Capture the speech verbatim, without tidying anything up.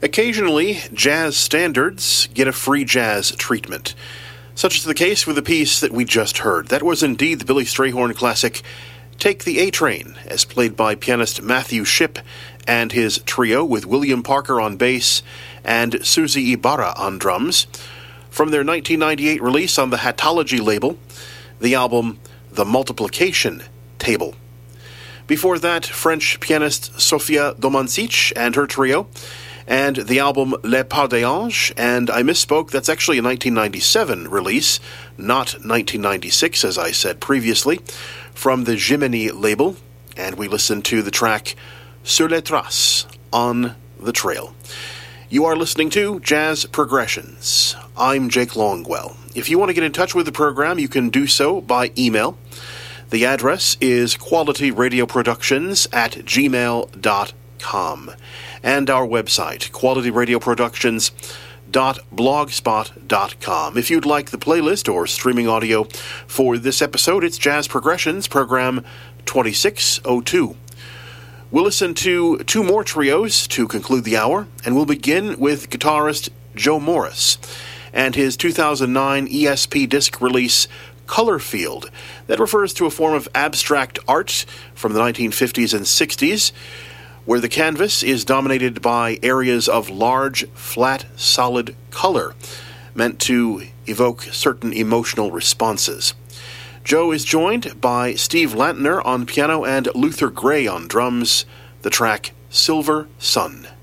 Occasionally, jazz standards get a free jazz treatment. Such is the case with the piece that we just heard. That was indeed the Billy Strayhorn classic, Take the A-Train, as played by pianist Matthew Shipp and his trio with William Parker on bass and Susie Ibarra on drums, from their nineteen ninety-eight release on the Hatology label, the album The Multiplication Table. Before that, French pianist Sofia Domancic and her trio, and the album Les Pas des Anges, and I misspoke, that's actually a nineteen ninety-seven release, not nineteen ninety-six, as I said previously, from the Jiminy label, and we listened to the track Sur les Traces, On the Trail. You are listening to Jazz Progressions. I'm Jake Longwell. If you want to get in touch with the program, you can do so by email. The address is qualityradioproductions at gmail dot com. And our website, qualityradioproductions dot blogspot dot com. If you'd like the playlist or streaming audio for this episode, it's Jazz Progressions, program twenty-six oh two. We'll listen to two more trios to conclude the hour, and we'll begin with guitarist Joe Morris and his two thousand nine E S P disc release, Color Field, that refers to a form of abstract art from the nineteen fifties and sixties, where the canvas is dominated by areas of large, flat, solid color, meant to evoke certain emotional responses. Joe is joined by Steve Lantner on piano and Luther Gray on drums, the track Silver Sun.